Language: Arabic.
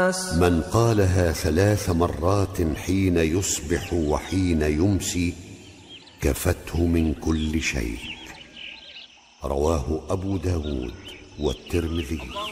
الناس. من قالها 3 مرات حين يصبح وحين يمسي كفته من كل شيء. رواه أبو داود والترمذي.